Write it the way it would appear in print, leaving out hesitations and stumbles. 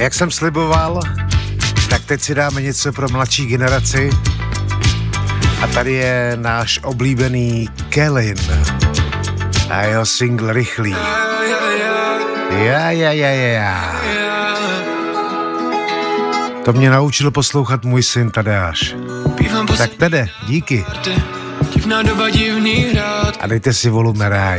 Jak jsem sliboval, tak teď si dáme něco pro mladší generaci. A tady je náš oblíbený Kellyn a jeho single Rychlý. Ja. To mě naučil poslouchat můj syn Tadeáš. Tak Tede, díky. A dejte si volume ráj.